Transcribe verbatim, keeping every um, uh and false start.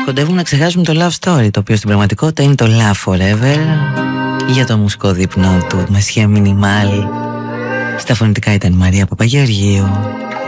κοντεύουμε να ξεχάσουμε το Love Story, το οποίο στην πραγματικότητα είναι το Love Forever, για το μουσικό δείπνο του Μεσχέ Μινιμάλ. Στα φωνητικά ήταν η Μαρία Παπαγεωργίου.